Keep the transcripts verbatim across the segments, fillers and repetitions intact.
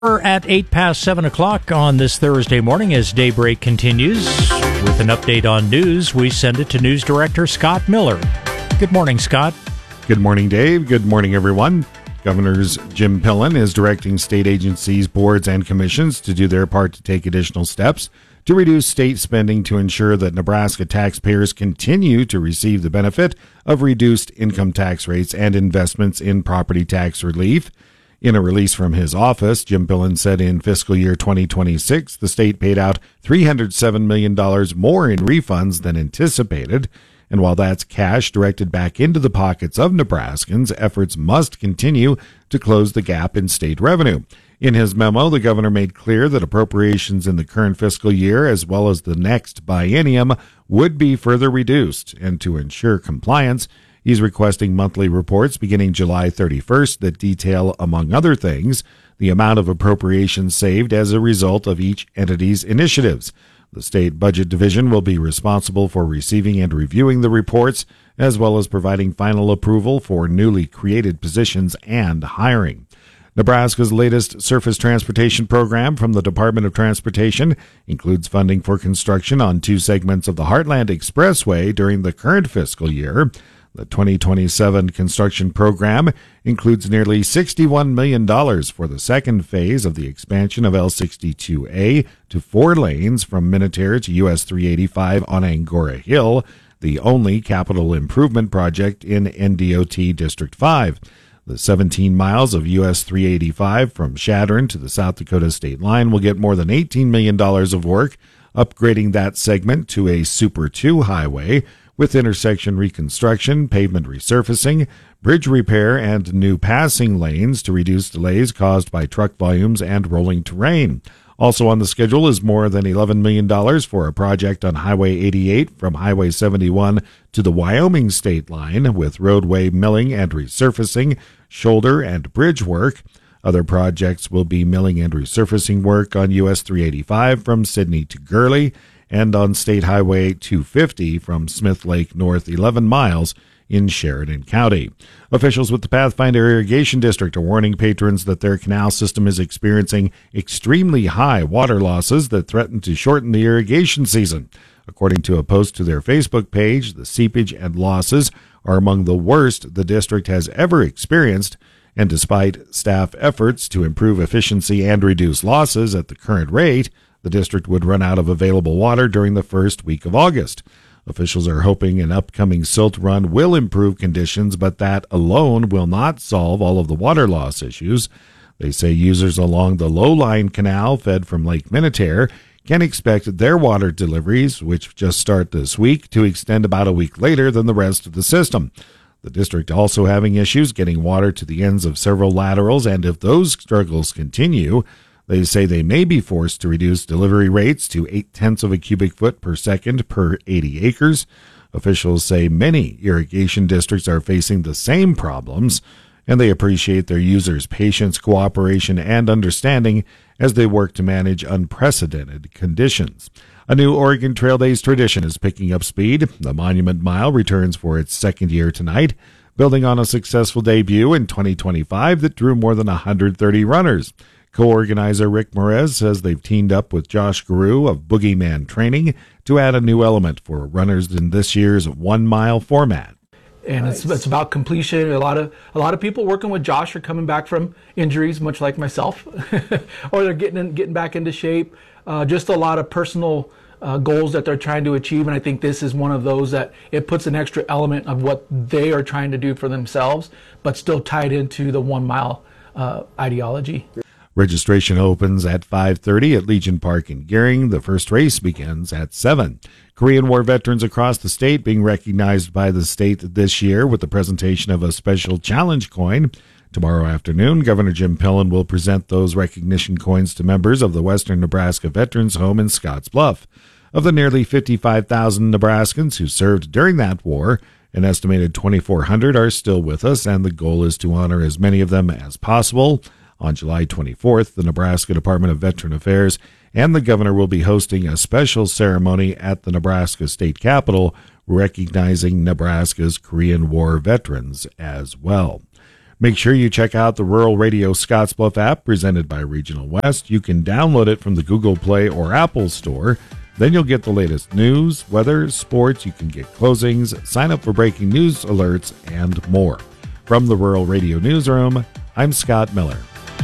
We're at eight past seven o'clock on this Thursday morning as Daybreak continues. With an update on news, we send it to News Director Scott Miller. Good morning, Scott. Good morning, Dave. Good morning, everyone. Governor's Jim Pillen is directing state agencies, boards, and commissions to do their part to take additional steps to reduce state spending to ensure that Nebraska taxpayers continue to receive the benefit of reduced income tax rates and investments in property tax relief. In a release from his office, Jim Pillen said in fiscal year twenty twenty-six, the state paid out three hundred seven million dollars more in refunds than anticipated. And while that's cash directed back into the pockets of Nebraskans, efforts must continue to close the gap in state revenue. In his memo, the governor made clear that appropriations in the current fiscal year, as well as the next biennium, would be further reduced. And to ensure compliance, he's requesting monthly reports beginning July thirty-first that detail, among other things, the amount of appropriations saved as a result of each entity's initiatives. The State Budget Division will be responsible for receiving and reviewing the reports, as well as providing final approval for newly created positions and hiring. Nebraska's latest surface transportation program from the Department of Transportation includes funding for construction on two segments of the Heartland Expressway during the current fiscal year. The twenty twenty-seven construction program includes nearly sixty-one million dollars for the second phase of the expansion of L sixty-two A to four lanes from Minutair to U S three eighty-five on Angora Hill, the only capital improvement project in N D O T District five. The seventeen miles of U S three eighty-five from Chadron to the South Dakota state line will get more than eighteen million dollars of work, upgrading that segment to a Super two highway, with intersection reconstruction, pavement resurfacing, bridge repair, and new passing lanes to reduce delays caused by truck volumes and rolling terrain. Also on the schedule is more than eleven million dollars for a project on Highway eighty-eight from Highway seventy-one to the Wyoming state line, with roadway milling and resurfacing, shoulder and bridge work. Other projects will be milling and resurfacing work on U S three eighty-five from Sidney to Gurley, and on State Highway two fifty from Smith Lake north eleven miles in Sheridan County. Officials with the Pathfinder Irrigation District are warning patrons that their canal system is experiencing extremely high water losses that threaten to shorten the irrigation season. According to a post to their Facebook page, the seepage and losses are among the worst the district has ever experienced, and despite staff efforts to improve efficiency and reduce losses at the current rate, the district would run out of available water during the first week of August. Officials are hoping an upcoming silt run will improve conditions, but that alone will not solve all of the water loss issues. They say users along the Low-Line Canal, fed from Lake Minutair, can expect their water deliveries, which just start this week, to extend about a week later than the rest of the system. The district also having issues getting water to the ends of several laterals, and if those struggles continue, they say they may be forced to reduce delivery rates to eight-tenths of a cubic foot per second per eighty acres. Officials say many irrigation districts are facing the same problems, and they appreciate their users' patience, cooperation, and understanding as they work to manage unprecedented conditions. A new Oregon Trail Days tradition is picking up speed. The Monument Mile returns for its second year tonight, building on a successful debut in twenty twenty-five that drew more than one hundred thirty runners. Co-organizer Rick Morez says they've teamed up with Josh Guru of Boogeyman Training to add a new element for runners in this year's one-mile format. And nice. it's, it's about completion. A lot of a lot of people working with Josh are coming back from injuries, much like myself, or they're getting in, getting back into shape. Uh, just a lot of personal uh, goals that they're trying to achieve, and I think this is one of those that it puts an extra element of what they are trying to do for themselves, but still tied into the one-mile uh, ideology. Registration opens at five thirty at Legion Park in Gering. The first race begins at seven. Korean War veterans across the state being recognized by the state this year with the presentation of a special challenge coin. Tomorrow afternoon, Governor Jim Pillen will present those recognition coins to members of the Western Nebraska Veterans Home in Scotts Bluff. Of the nearly fifty-five thousand Nebraskans who served during that war, an estimated twenty-four hundred are still with us, and the goal is to honor as many of them as possible. On July twenty-fourth, the Nebraska Department of Veteran Affairs and the governor will be hosting a special ceremony at the Nebraska State Capitol recognizing Nebraska's Korean War veterans as well. Make sure you check out the Rural Radio Scottsbluff app presented by Regional West. You can download it from the Google Play or Apple Store. Then you'll get the latest news, weather, sports. You can get closings, sign up for breaking news alerts, and more. From the Rural Radio Newsroom, I'm Scott Miller.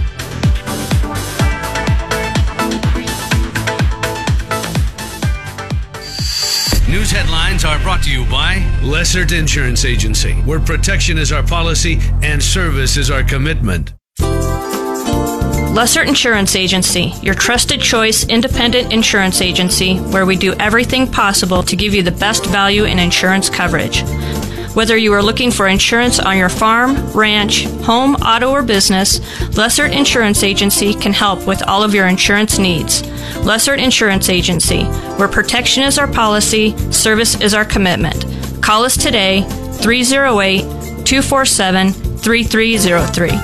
News headlines are brought to you by Lessert Insurance Agency, where protection is our policy and service is our commitment. Lessert Insurance Agency, your trusted choice independent insurance agency where we do everything possible to give you the best value in insurance coverage. Whether you are looking for insurance on your farm, ranch, home, auto, or business, Lessert Insurance Agency can help with all of your insurance needs. Lessert Insurance Agency, where protection is our policy, service is our commitment. Call us today, three oh eight, two four seven, three three oh three.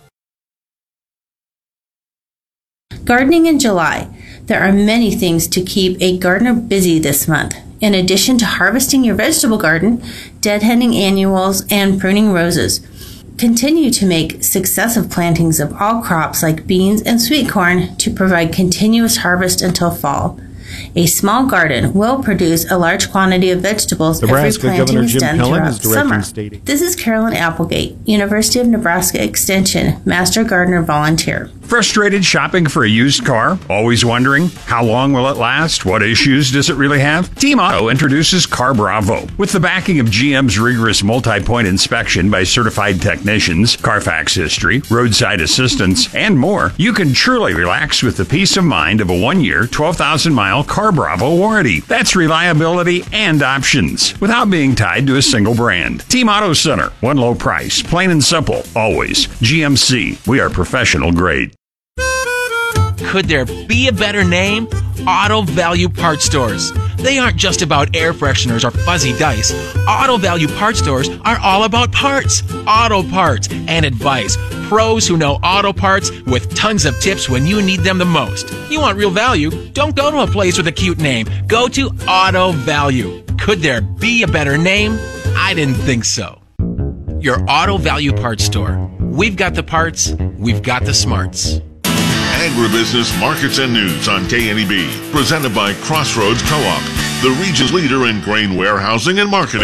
Gardening in July. There are many things to keep a gardener busy this month. In addition to harvesting your vegetable garden, deadheading annuals, and pruning roses, continue to make successive plantings of all crops like beans and sweet corn to provide continuous harvest until fall. A small garden will produce a large quantity of vegetables Nebraska every planting Governor is Jim done Pillen throughout is directing summer. state. This is Carolyn Applegate, University of Nebraska Extension, Master Gardener Volunteer. Frustrated shopping for a used car? Always wondering, how long will it last? What issues does it really have? Team Auto introduces Car Bravo. With the backing of G M's rigorous multi-point inspection by certified technicians, Carfax history, roadside assistance, and more, you can truly relax with the peace of mind of a one-year, twelve thousand mile Car Bravo warranty. That's reliability and options without being tied to a single brand. Team Auto Center. One low price. Plain and simple. Always. G M C. We are professional grade. Could there be a better name? Auto Value Parts Stores. They aren't just about air fresheners or fuzzy dice. Auto Value Parts Stores are all about parts, auto parts, and advice. Pros who know auto parts with tons of tips when you need them the most. You want real value? Don't go to a place with a cute name. Go to Auto Value. Could there be a better name? I didn't think so. Your Auto Value Parts Store. We've got the parts, we've got the smarts. Agribusiness Markets and News on K N E B, presented by Crossroads Co-op, the region's leader in grain warehousing and marketing.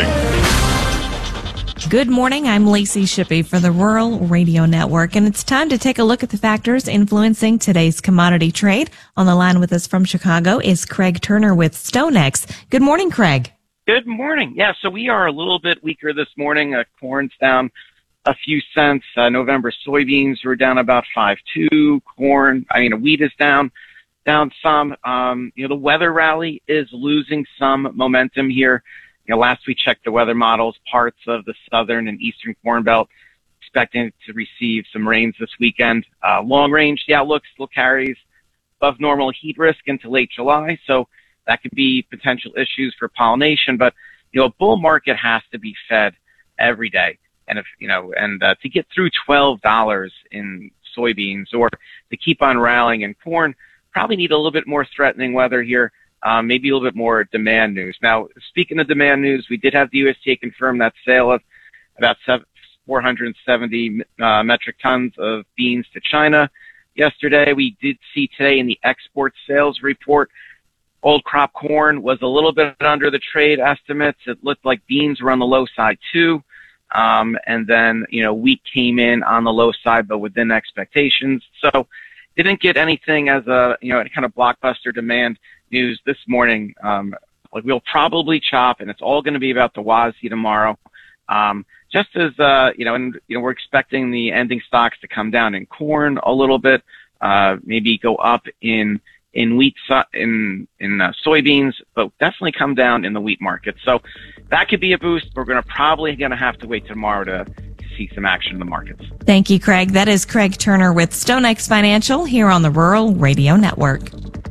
Good morning, I'm Lacey Shippey for the Rural Radio Network, and it's time to take a look at the factors influencing today's commodity trade. On the line with us from Chicago is Craig Turner with StoneX. Good morning, Craig. Good morning. Yeah, so we are a little bit weaker this morning. Uh, corn's down a few cents. Uh, November soybeans were down about five two. Corn, I mean, wheat is down, down some. Um, you know, the weather rally is losing some momentum here. You know, last we checked the weather models, parts of the southern and eastern Corn Belt expecting to receive some rains this weekend. Uh, long range, the outlook still carries above normal heat risk into late July, so that could be potential issues for pollination. But, you know, a bull market has to be fed every day. And if, you know, and uh, to get through twelve dollars in soybeans or to keep on rallying in corn, probably need a little bit more threatening weather here, um, maybe a little bit more demand news. Now, speaking of demand news, we did have the U S D A confirm that sale of about four hundred seventy uh, metric tons of beans to China yesterday. We did see today in the export sales report, old crop corn was a little bit under the trade estimates. It looked like beans were on the low side too. Um, and then, you know, wheat came in on the low side, but within expectations. So didn't get anything as a, you know, any kind of blockbuster demand news this morning. Um, like we'll probably chop, and it's all going to be about the W A S D tomorrow. Um, just as, uh, you know, and, you know, we're expecting the ending stocks to come down in corn a little bit, uh, maybe go up in, in wheat, in, in uh, soybeans, but definitely come down in the wheat market. So that could be a boost. We're going to probably going to have to wait tomorrow to, to see some action in the markets. Thank you, Craig. That is Craig Turner with StoneX Financial here on the Rural Radio Network.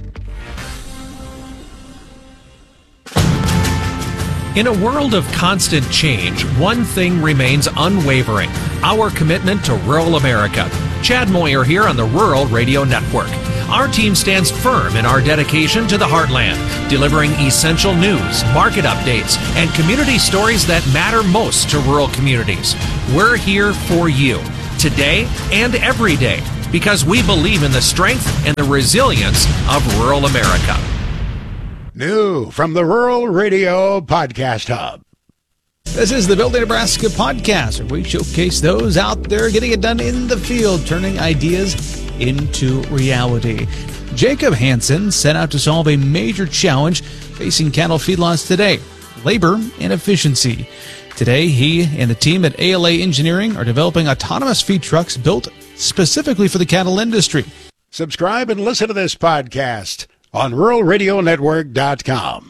In a world of constant change, one thing remains unwavering: our commitment to rural America. Chad Moyer here on the Rural Radio Network. Our team stands firm in our dedication to the heartland, delivering essential news, market updates, and community stories that matter most to rural communities. We're here for you. today and every day because we believe in the strength and the resilience of rural America. New from the Rural Radio Podcast Hub. This is the Building Nebraska podcast, where we showcase those out there getting it done in the field, turning ideas into reality. Jacob Hansen set out to solve a major challenge facing cattle feedlots today: labor and efficiency. Today, he and the team at A L A Engineering are developing autonomous feed trucks built specifically for the cattle industry. Subscribe and listen to this podcast on rural radio network dot com.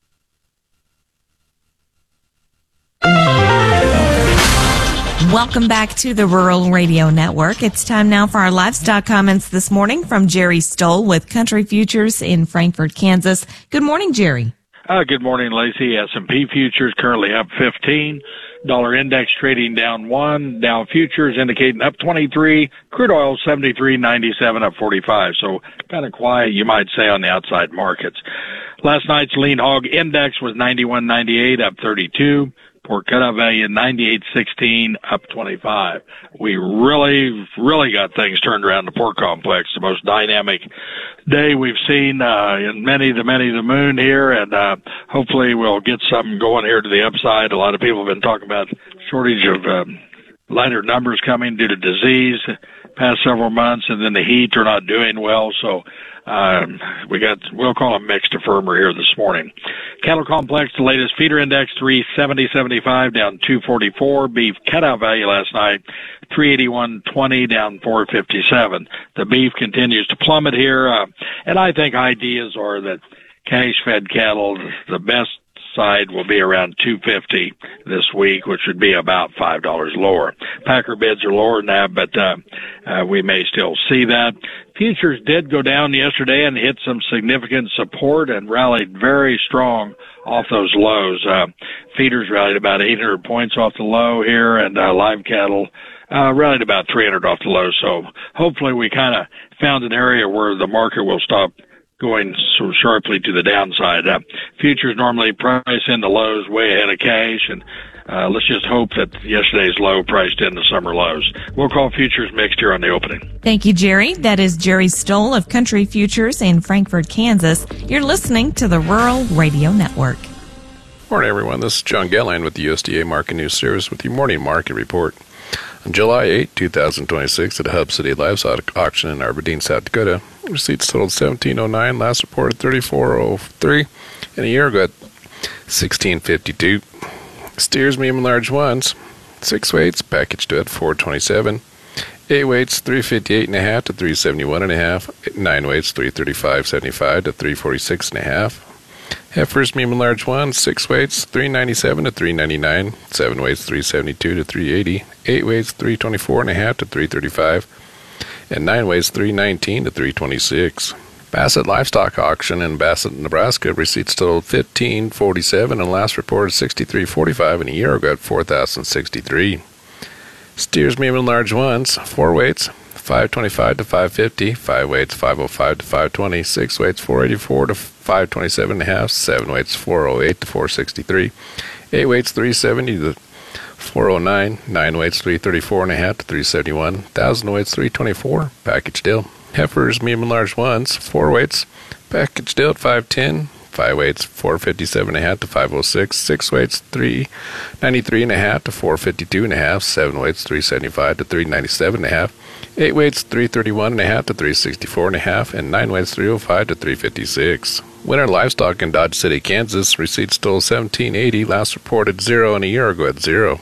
Welcome back to the Rural Radio Network. It's time now for our livestock comments this morning from Jerry Stoll with Country Futures in Frankfort, Kansas. Good morning, Jerry. Uh, good morning, Lacey. S and P futures currently up fifteen. Dollar index trading down one. Dow futures indicating up twenty-three. Crude oil seventy-three ninety-seven, up forty-five. So kind of quiet, you might say, on the outside markets. Last night's lean hog index was ninety-one ninety-eight, up thirty-two. Pork cutout value ninety-eight sixteen, up twenty-five. We really, really got things turned around in the pork complex. The most dynamic day we've seen uh, in many, the many, the moon here, and uh, hopefully we'll get something going here to the upside. A lot of people have been talking about shortage of um, lighter numbers coming due to disease past several months, and then the heat are not doing well, so um, we got, we'll call them mixed to firmer here this morning. Cattle complex, the latest feeder index, three seventy seventy-five, down two forty-four. Beef cutout value last night, three eighty-one twenty, down four fifty-seven. The beef continues to plummet here, uh, and I think ideas are that cash-fed cattle, the best side will be around two fifty this week, which would be about five dollars lower. Packer bids are lower than that, but uh, uh, we may still see that. Futures did go down yesterday and hit some significant support and rallied very strong off those lows. Uh, feeders rallied about eight hundred points off the low here, and uh, live cattle uh, rallied about three hundred off the low. So hopefully we kind of found an area where the market will stop going so sharply to the downside. Uh, futures normally price in the lows way ahead of cash, and uh, let's just hope that yesterday's low priced in the summer lows. We'll call futures mixed here on the opening. Thank you, Jerry. That is Jerry Stoll of Country Futures in Frankfort, Kansas. You're listening to the Rural Radio Network. Morning, everyone. This is John Gelline with the U S D A Market News Service with your morning market report. On July eighth, twenty twenty-six, at the Hub City Livestock Auction in Aberdeen, South Dakota, receipts totaled seventeen oh nine, last reported thirty-four oh three, and a year ago at sixteen fifty-two. Steers, medium, and large ones, six weights, packaged at four twenty-seven. Eight weights, three fifty-eight and a half to three seventy-one and a half. Nine weights, three thirty-five seventy-five to three forty-six and a half. Heifers, medium and large ones, six weights, three ninety-seven to three ninety-nine. Seven weights, three seventy-two to three eighty. Eight weights, three twenty-four and a half to three thirty-five. And nine weights, three nineteen to three twenty-six. Bassett Livestock Auction in Bassett, Nebraska, receipts totaled fifteen forty-seven and last reported sixty-three forty-five, and a year ago at four thousand sixty-three. Steers, medium and large ones, four weights, five twenty-five to five fifty. Five weights, five oh five to five twenty. Six weights, four eighty-four to five twenty-seven and a half. Seven weights, four oh eight to four sixty-three. Eight weights, three seventy to four oh nine. Nine weights, three thirty-four and a half to three seventy-one. Thousand weights, three twenty-four. Package deal. Heifers, medium and large ones, four weights, package deal at five ten. Five weights, four fifty-seven and a half to five oh six. Six weights, three ninety-three and a half to four fifty-two and a half. Seven weights, three seventy-five to three ninety-seven and a half. Eight weights, three thirty-one and a half to three sixty-four and a half, and nine weights, three oh five to three fifty-six. Winter Livestock in Dodge City, Kansas, receipts totaled seventeen eighty, last reported zero, and a year ago at zero.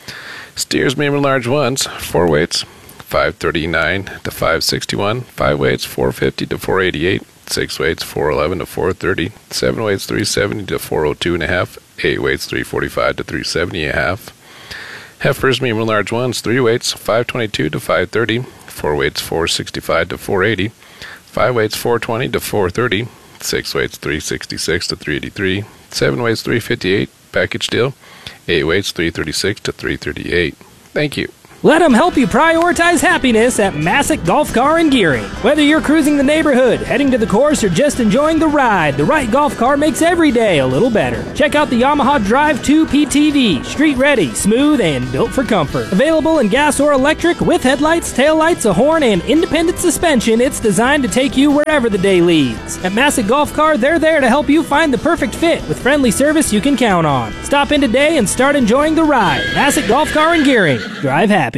Steers, medium and large ones, four weights, five thirty-nine to five sixty-one. Five weights, four fifty to four eighty-eight. Six weights, four eleven to four thirty. Seven weights, three seventy to four oh two and a half. Eight weights, three forty-five to three seventy and a half. Heifers, medium and large ones, three weights, five twenty-two to five thirty. Four weights, four sixty-five to four eighty. Five weights, four twenty to four thirty. Six weights, three sixty-six to three eighty-three. Seven weights, three fifty-eight. Package deal. Eight weights, three thirty-six to three thirty-eight. Thank you. Let them help you prioritize happiness at Massick Golf Car and Gearing. Whether you're cruising the neighborhood, heading to the course, or just enjoying the ride, the right golf car makes every day a little better. Check out the Yamaha Drive two P T V. Street ready, smooth, and built for comfort. Available in gas or electric with headlights, taillights, a horn, and independent suspension, it's designed to take you wherever the day leads. At Massick Golf Car, they're there to help you find the perfect fit with friendly service you can count on. Stop in today and start enjoying the ride. Massick Golf Car and Gearing. Drive happy.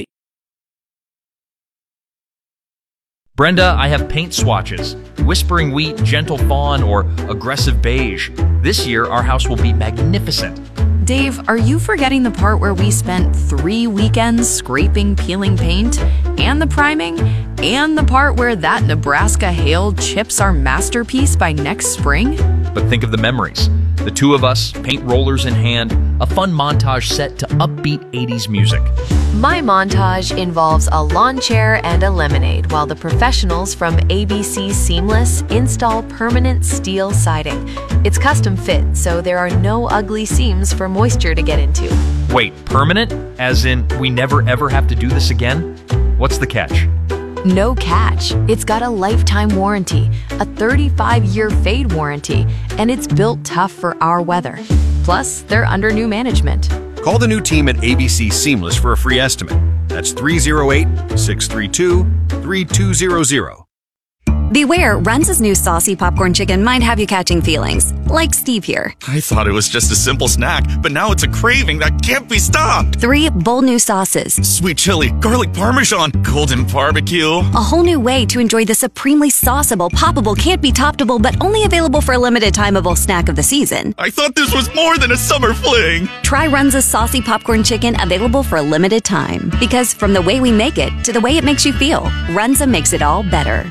Brenda, I have paint swatches. Whispering Wheat, Gentle Fawn, or Aggressive Beige. This year, our house will be magnificent. Dave, are you forgetting the part where we spent three weekends scraping, peeling paint, and the priming, and the part where that Nebraska hail chips our masterpiece by next spring? But think of the memories. The two of us, paint rollers in hand, a fun montage set to upbeat eighties music. My montage involves a lawn chair and a lemonade while the professionals from A B C Seamless install permanent steel siding. It's custom fit, so there are no ugly seams for moisture to get into. Wait, permanent? As in, we never ever have to do this again? What's the catch? No catch. It's got a lifetime warranty, a thirty-five year fade warranty, and it's built tough for our weather. Plus, they're under new management. Call the new team at A B C Seamless for a free estimate. That's three oh eight, six three two, three two zero zero. Beware, Runza's new saucy popcorn chicken might have you catching feelings, like Steve here. I thought it was just a simple snack, but now it's a craving that can't be stopped. Three bold new sauces. Sweet chili, garlic parmesan, golden barbecue. A whole new way to enjoy the supremely sauceable, poppable, can't-be-toppable, but only available for a limited timeable snack of the season. I thought this was more than a summer fling. Try Runza's saucy popcorn chicken, available for a limited time. Because from the way we make it to the way it makes you feel, Runza makes it all better.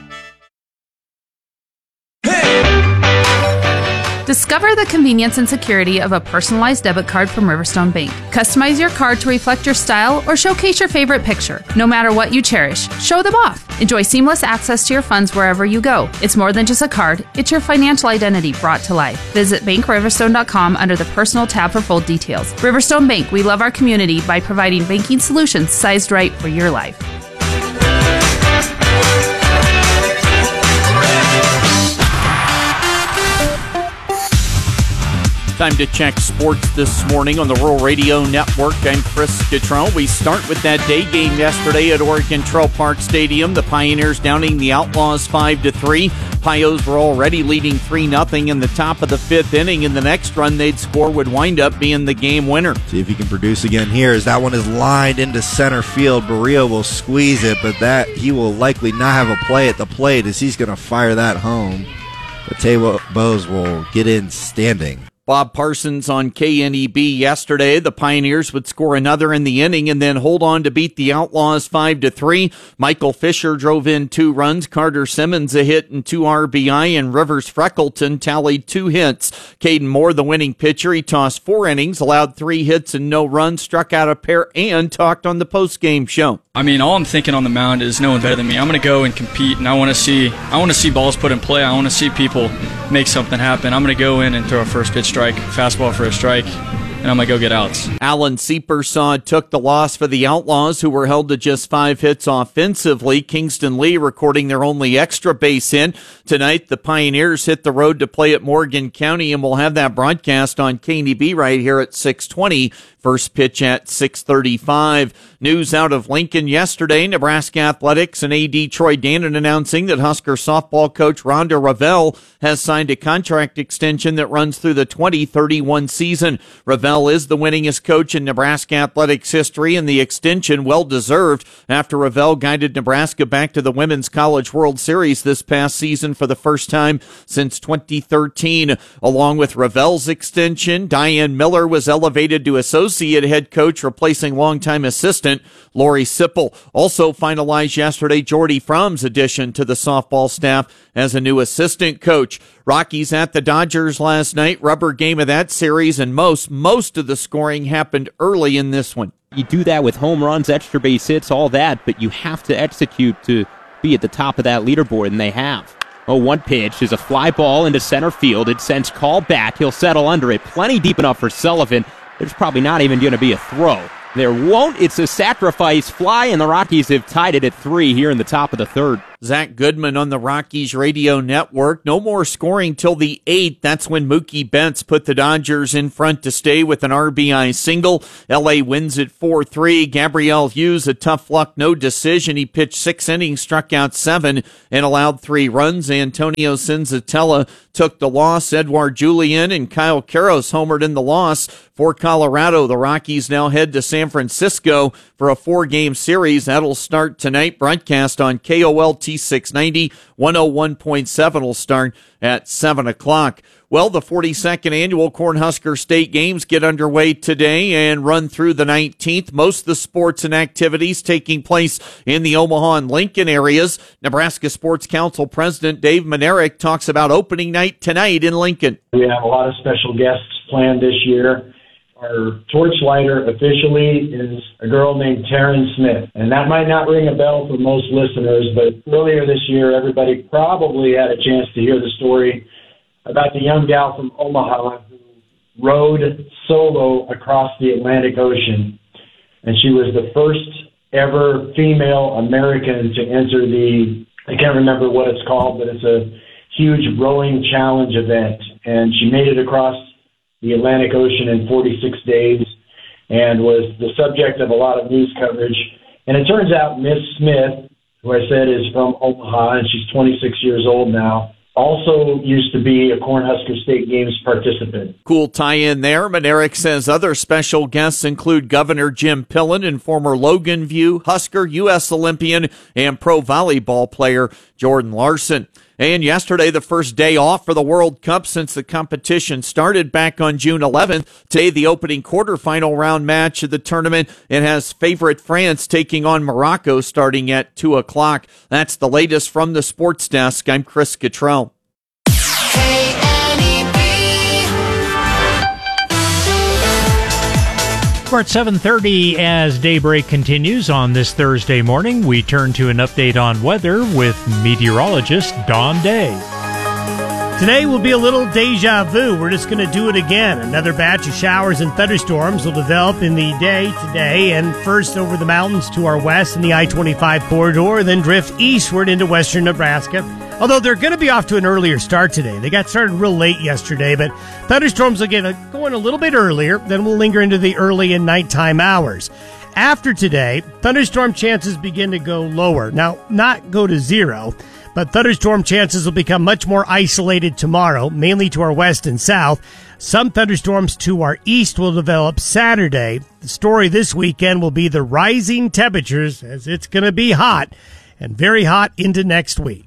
Discover the convenience and security of a personalized debit card from Riverstone Bank. Customize your card to reflect your style or showcase your favorite picture. No matter what you cherish, show them off. Enjoy seamless access to your funds wherever you go. It's more than just a card, it's your financial identity brought to life. Visit bank riverstone dot com under the Personal tab for full details. Riverstone Bank, we love our community by providing banking solutions sized right for your life. Time to check sports this morning on the Rural Radio Network. I'm Chris Cottrell. We start with that day game yesterday at Oregon Trail Park Stadium. The Pioneers downing the Outlaws five to three. Pios were already leading three nothing in the top of the fifth inning, and the next run they'd score would wind up being the game winner. See if he can produce again here, as that one is lined into center field. Barrio will squeeze it, but that he will likely not have a play at the plate, as he's going to fire that home. But Taylor Bowes will get in standing. Bob Parsons on K N E B yesterday. The Pioneers would score another in the inning and then hold on to beat the Outlaws five to three. Michael Fisher drove in two runs. Carter Simmons a hit and two R B I, and Rivers Freckleton tallied two hits. Caden Moore, the winning pitcher, he tossed four innings, allowed three hits and no runs, struck out a pair, and talked on the postgame show. I mean, all I'm thinking on the mound is no one better than me. I'm going to go and compete, and I want to see I want to see balls put in play. I want to see people make something happen. I'm going to go in and throw a first pitch strike, fastball for a strike, and I'm going to go get outs. Alan Seepersaw took the loss for the Outlaws, who were held to just five hits offensively. Kingston Lee recording their only extra base hit. Tonight, the Pioneers hit the road to play at Morgan County, and we'll have that broadcast on K N E B right here at six twenty. First pitch at six thirty-five. News out of Lincoln yesterday. Nebraska Athletics and A D Troy Dannon announcing that Husker softball coach Rhonda Ravel has signed a contract extension that runs through the twenty thirty-one season. Ravel is the winningest coach in Nebraska athletics history, and the extension well-deserved after Ravel guided Nebraska back to the Women's College World Series this past season for the first time since twenty thirteen. Along with Ravel's extension, Diane Miller was elevated to associate head coach, replacing longtime assistant Lori Sipple. Also finalized yesterday Jordy Fromm's addition to the softball staff as a new assistant coach. Rockies at the Dodgers last night, rubber game of that series, and most, most of the scoring happened early in this one. You do that with home runs, extra base hits, all that, but you have to execute to be at the top of that leaderboard, and they have. Oh, one pitch is a fly ball into center field. It sends Call back. He'll settle under it. Plenty deep enough for Sullivan. There's probably not even going to be a throw. There won't. It's a sacrifice fly, and the Rockies have tied it at three here in the top of the third. Zach Goodman on the Rockies radio network. No more scoring till the eighth. That's when Mookie Betts put the Dodgers in front to stay with an R B I single. L A wins at four three. Gabriel Hughes, a tough luck, no decision. He pitched six innings, struck out seven, and allowed three runs. Antonio Senzatella took the loss. Edouard Julien and Kyle Karros homered in the loss for Colorado. The Rockies now head to San Francisco for a four-game series. That'll start tonight. Broadcast on K O L T six ninety, one oh one point seven will start at seven o'clock. Well, the forty-second annual Cornhusker State Games get underway today and run through the nineteenth. Most of the sports and activities taking place in the Omaha and Lincoln areas. Nebraska Sports Council President Dave Manerick talks about opening night tonight in Lincoln. We have a lot of special guests planned this year. Our torchlighter officially is a girl named Taryn Smith. And that might not ring a bell for most listeners, but earlier this year, everybody probably had a chance to hear the story about the young gal from Omaha who rowed solo across the Atlantic Ocean. And she was the first ever female American to enter the, I can't remember what it's called, but it's a huge rowing challenge event. And she made it across the Atlantic Ocean in forty-six days and was the subject of a lot of news coverage. And it turns out Miss Smith, who I said is from Omaha, and she's twenty-six years old now, also used to be a Cornhusker State Games participant. Cool tie-in there. Manerick says other special guests include Governor Jim Pillen and former Logan View Husker, U S Olympian, and pro volleyball player Jordan Larson. And yesterday, the first day off for the World Cup since the competition started back on June eleventh. Today, the opening quarterfinal round match of the tournament. It has favorite France taking on Morocco starting at two o'clock. That's the latest from the sports desk. I'm Chris Cottrell. We're at seven thirty as daybreak continues on this Thursday morning. We turn to an update on weather with meteorologist Don Day. Today will be a little deja vu. We're just going to do it again. Another batch of showers and thunderstorms will develop in the day today, and first over the mountains to our west in the I twenty-five corridor, then drift eastward into western Nebraska. Although they're going to be off to an earlier start today. They got started real late yesterday, but thunderstorms will get going a little bit earlier, then will linger into the early and nighttime hours. After today, thunderstorm chances begin to go lower. Now, not go to zero, but thunderstorm chances will become much more isolated tomorrow, mainly to our west and south. Some thunderstorms to our east will develop Saturday. The story this weekend will be the rising temperatures, as it's going to be hot, and very hot into next week.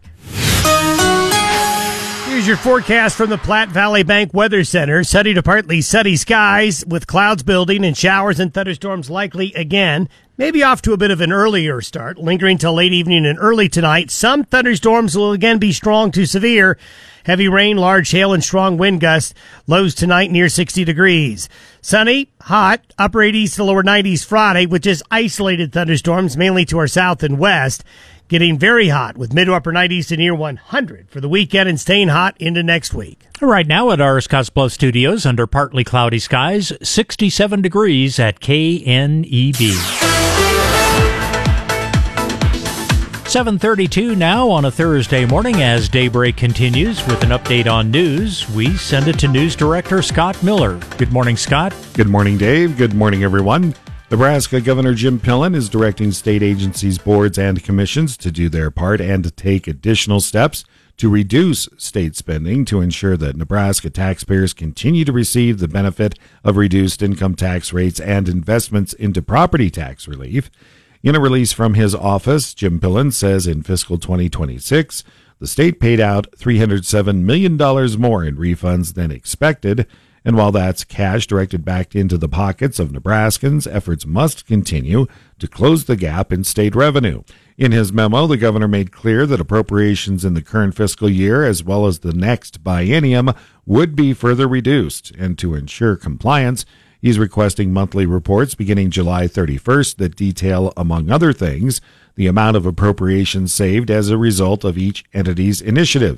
Here's your forecast from the Platte Valley Bank Weather Center. Sunny to partly sunny skies with clouds building and showers and thunderstorms likely again. Maybe off to a bit of an earlier start, lingering till late evening and early tonight. Some thunderstorms will again be strong to severe. Heavy rain, large hail, and strong wind gusts. Lows tonight near sixty degrees. Sunny, hot, upper eighties to lower nineties Friday, with just isolated thunderstorms, mainly to our south and west. Getting very hot with mid to upper nineties to near one hundred for the weekend and staying hot into next week. Right now at our Scottsbluff studios, under partly cloudy skies, sixty-seven degrees at K N E B. seven thirty-two now on a Thursday morning as daybreak continues with an update on news. We send it to News Director Scott Miller. Good morning, Scott. Good morning, Dave. Good morning, everyone. Nebraska Governor Jim Pillen is directing state agencies, boards, and commissions to do their part and to take additional steps to reduce state spending to ensure that Nebraska taxpayers continue to receive the benefit of reduced income tax rates and investments into property tax relief. In a release from his office, Jim Pillen says in fiscal twenty twenty-six, the state paid out three hundred seven million dollars more in refunds than expected. And while that's cash directed back into the pockets of Nebraskans, efforts must continue to close the gap in state revenue. In his memo, the governor made clear that appropriations in the current fiscal year, as well as the next biennium, would be further reduced. And to ensure compliance, he's requesting monthly reports beginning July thirty-first that detail, among other things, the amount of appropriations saved as a result of each entity's initiatives.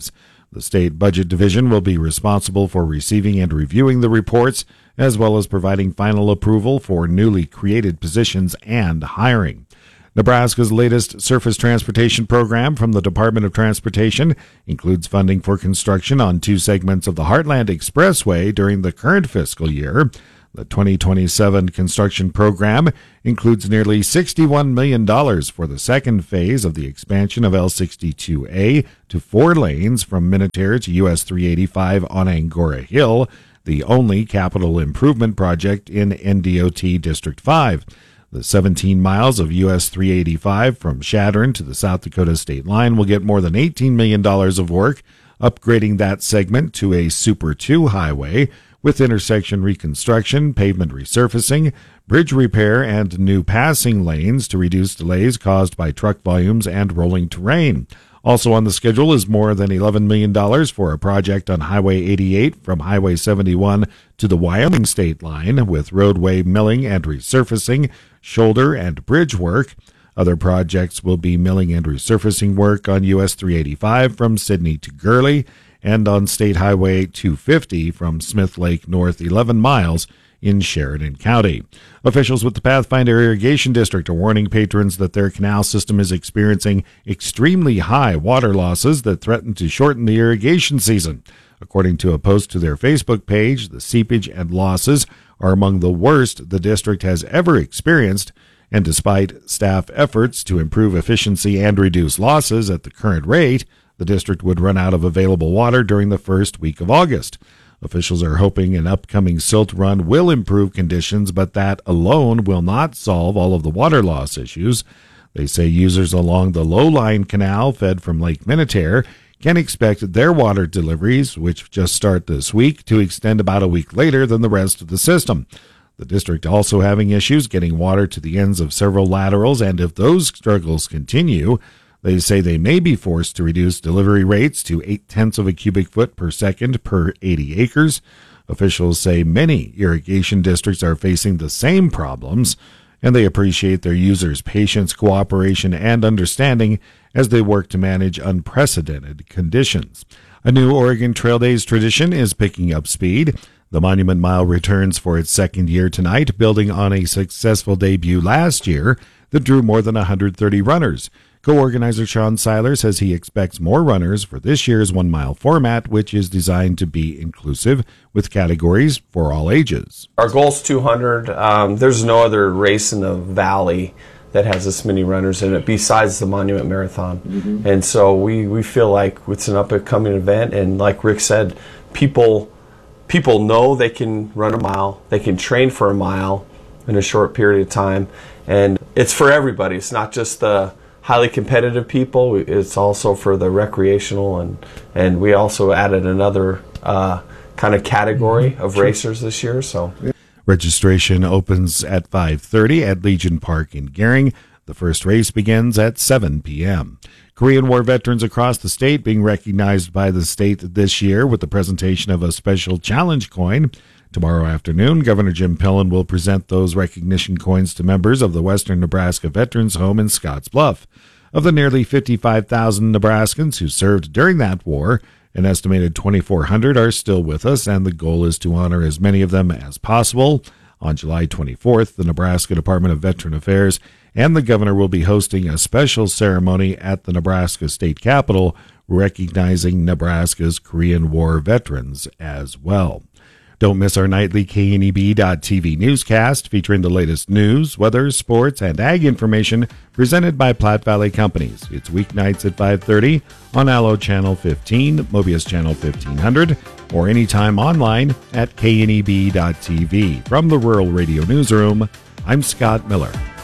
The State Budget Division will be responsible for receiving and reviewing the reports, as well as providing final approval for newly created positions and hiring. Nebraska's latest surface transportation program from the Department of Transportation includes funding for construction on two segments of the Heartland Expressway during the current fiscal year. The twenty twenty-seven construction program includes nearly sixty-one million dollars for the second phase of the expansion of L sixty-two A to four lanes from Minutair to U S three eighty-five on Angora Hill, the only capital improvement project in N D O T District five. The seventeen miles of U S three eighty-five from Chadron to the South Dakota state line will get more than eighteen million dollars of work, upgrading that segment to a Super two highway, with intersection reconstruction, pavement resurfacing, bridge repair, and new passing lanes to reduce delays caused by truck volumes and rolling terrain. Also on the schedule is more than eleven million dollars for a project on Highway eighty-eight from Highway seventy-one to the Wyoming state line, with roadway milling and resurfacing, shoulder and bridge work. Other projects will be milling and resurfacing work on U S three eighty-five from Sidney to Gurley, and on State Highway two fifty from Smith Lake north eleven miles in Sheridan County. Officials with the Pathfinder Irrigation District are warning patrons that their canal system is experiencing extremely high water losses that threaten to shorten the irrigation season. According to a post to their Facebook page, the seepage and losses are among the worst the district has ever experienced, and despite staff efforts to improve efficiency and reduce losses at the current rate, the district would run out of available water during the first week of August. Officials are hoping an upcoming silt run will improve conditions, but that alone will not solve all of the water loss issues. They say users along the Lowline Canal, fed from Lake Minutair, can expect their water deliveries, which just start this week, to extend about a week later than the rest of the system. The district also having issues getting water to the ends of several laterals, and if those struggles continue, they say they may be forced to reduce delivery rates to eight-tenths of a cubic foot per second per eighty acres. Officials say many irrigation districts are facing the same problems, and they appreciate their users' patience, cooperation, and understanding as they work to manage unprecedented conditions. A new Oregon Trail Days tradition is picking up speed. The Monument Mile returns for its second year tonight, building on a successful debut last year that drew more than one hundred thirty runners. Co-organizer Sean Seiler says he expects more runners for this year's one-mile format, which is designed to be inclusive with categories for all ages. Our goal's two hundred. Um, there's no other race in the valley that has this many runners in it besides the Monument Marathon. Mm-hmm. And so we, we feel like it's an up-and-coming event, and like Rick said, people people know they can run a mile, they can train for a mile in a short period of time, and it's for everybody. It's not just the highly competitive people, it's also for the recreational, and and we also added another uh, kind of category of sure. racers this year. So registration opens at five thirty at Legion Park in Gering. The first race begins at seven p.m. Korean War veterans across the state being recognized by the state this year with the presentation of a special challenge coin. Tomorrow afternoon, Governor Jim Pillen will present those recognition coins to members of the Western Nebraska Veterans Home in Scottsbluff. Of the nearly fifty-five thousand Nebraskans who served during that war, an estimated twenty-four hundred are still with us, and the goal is to honor as many of them as possible. On July twenty-fourth, the Nebraska Department of Veteran Affairs and the governor will be hosting a special ceremony at the Nebraska State Capitol, recognizing Nebraska's Korean War veterans as well. Don't miss our nightly K N E B dot T V newscast featuring the latest news, weather, sports, and ag information presented by Platte Valley Companies. It's weeknights at five thirty on Allo Channel fifteen, Mobius Channel fifteen hundred, or anytime online at K N E B dot T V. From the Rural Radio Newsroom, I'm Scott Miller.